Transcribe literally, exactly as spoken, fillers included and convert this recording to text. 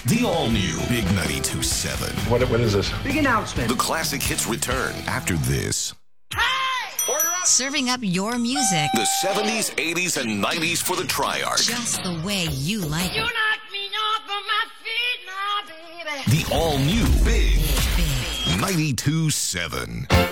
The all-new Big ninety-two point seven. What, what is this? Big announcement. The classic hits return after this. Serving up your music The seventies, eighties, and nineties for the Triarch. just the way you like You it. knock me off of my feet, my baby. The all-new Big Big. ninety-two point seven.